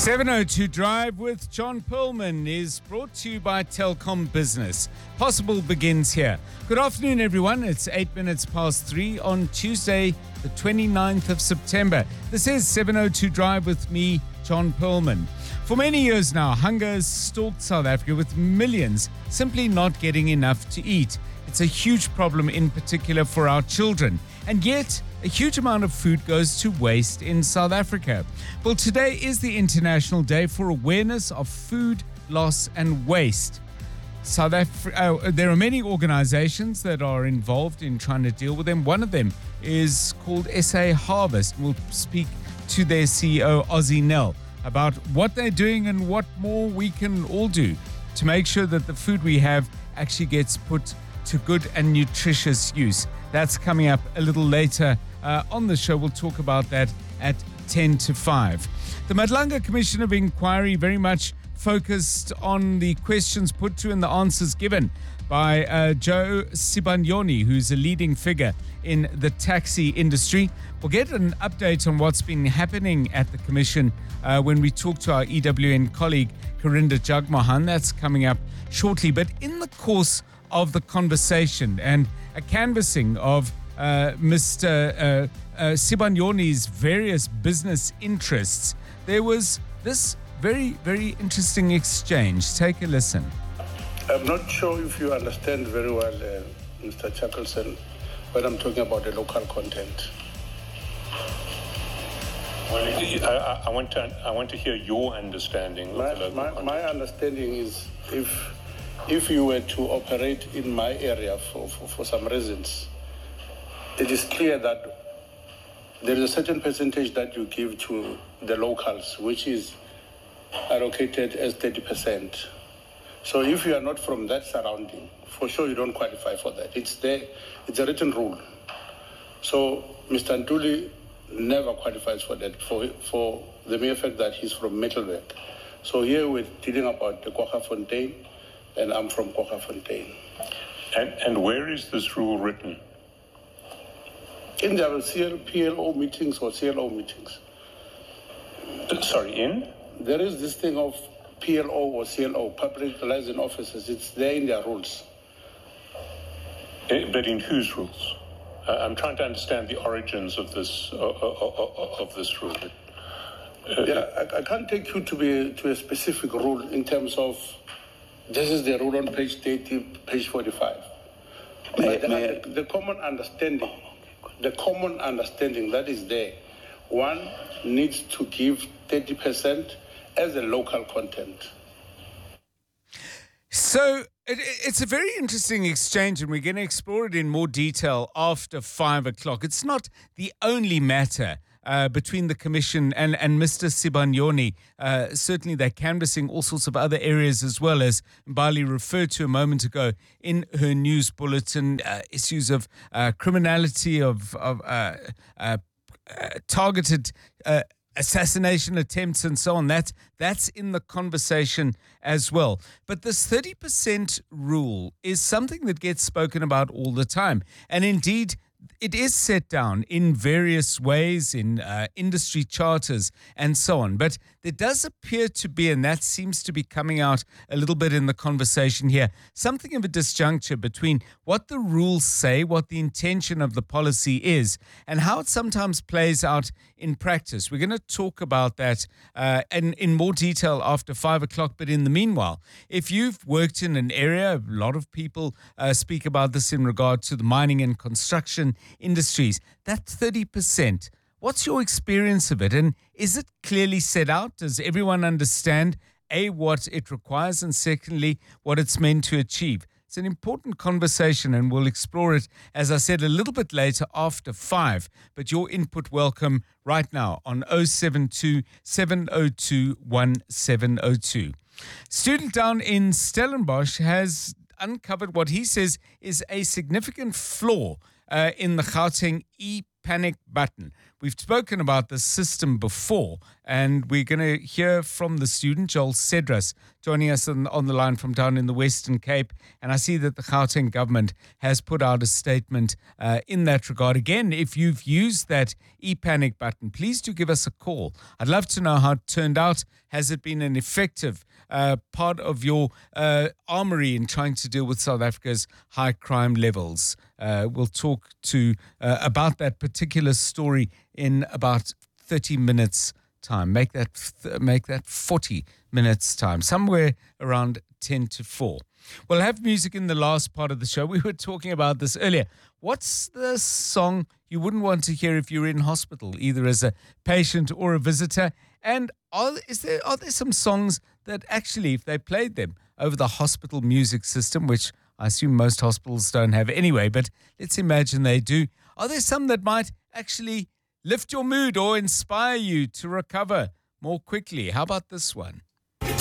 702 Drive with John Perlman is brought to you by Telkom Business. Possible begins here. Good afternoon, everyone. It's 8 minutes past 3 on Tuesday, the 29th of September. This is 702 Drive with me, John Perlman. For many years now, hunger has stalked South Africa with millions simply not getting enough to eat. It's a huge problem, in particular for our children. And yet, a huge amount of food goes to waste in South Africa. Well, today is the International Day for Awareness of Food Loss and Waste. There are many organizations that are involved in trying to deal with them. One of them is called SA Harvest. We'll speak to their CEO, Ozzy Nell, about what they're doing and what more we can all do to make sure that the food we have actually gets put to good and nutritious use. That's coming up a little later on the show. We'll talk about that at 10 to 5. The Madlanga Commission of Inquiry very much focused on the questions put to and the answers given by Joe Sibanyoni, who's a leading figure in the taxi industry. We'll get an update on what's been happening at the Commission when we talk to our EWN colleague, Karinda Jagmohan. That's coming up shortly. But in the course of the conversation and a canvassing of Mr. Sibanyoni's various business interests, there was this very, very interesting exchange. Take a listen. I'm not sure if you understand very well, Mr. Chuckleson, when I'm talking about the local content. Well, I want to hear your understanding of the local content. My understanding is if you were to operate in my area for some reasons, it is clear that there is a certain percentage that you give to the locals, which is allocated as 30%. So if you are not from that surrounding, for sure you don't qualify for that. It's there. It's a written rule. So Mr. Ntuli never qualifies for that, for the mere fact that he's from Middelburg. So here we're dealing about the Kwaggafontein, and I'm from Kwaggafontein. And where is this rule written? In the PLO meetings or CLO meetings. Sorry, in? There is this thing of PLO or CLO, public liaison officers. It's there in their rules. But in whose rules? I'm trying to understand the origins of this rule. I can't take you to a specific rule in terms of this is the rule on page 30, page 45. The common understanding that is there, one needs to give 30% as a local content. So it's a very interesting exchange, and we're going to explore it in more detail after 5 o'clock. It's not the only matter between the Commission and Mr. Sibanyoni. Certainly they're canvassing all sorts of other areas as well, as Mbali referred to a moment ago in her news bulletin, issues of criminality, of targeted assassination attempts and so on. That's in the conversation as well. But this 30% rule is something that gets spoken about all the time. And indeed, it is set down in various ways in industry charters and so on. But there does appear to be, and that seems to be coming out a little bit in the conversation here, something of a disjuncture between what the rules say, what the intention of the policy is, and how it sometimes plays out in practice. We're going to talk about that in more detail after 5 o'clock. But in the meanwhile, if you've worked in an area, a lot of people speak about this in regard to the mining and construction industries, that 30%, what's your experience of it? And is it clearly set out? Does everyone understand, A, what it requires, and secondly, what it's meant to achieve? It's an important conversation, and we'll explore it, as I said, a little bit later after 5. But your input welcome right now on 072 702 1702. Student down in Stellenbosch has uncovered what he says is a significant flaw in the Gauteng e-panic button. We've spoken about the system before, and we're going to hear from the student, Joel Cedras, joining us on the line from down in the Western Cape. And I see that the Gauteng government has put out a statement in that regard. Again, if you've used that e-panic button, please do give us a call. I'd love to know how it turned out. Has it been an effective part of your armory in trying to deal with South Africa's high crime levels? We'll talk to about that particular story in about 30 minutes time. Make that 40 minutes time, somewhere around 10 to 4. We'll have music in the last part of the show. We were talking about this earlier. What's the song you wouldn't want to hear if you're in hospital, either as a patient or a visitor? And are there some songs that actually, if they played them over the hospital music system, which I assume most hospitals don't have anyway, but let's imagine they do, are there some that might actually lift your mood or inspire you to recover more quickly? How about this one?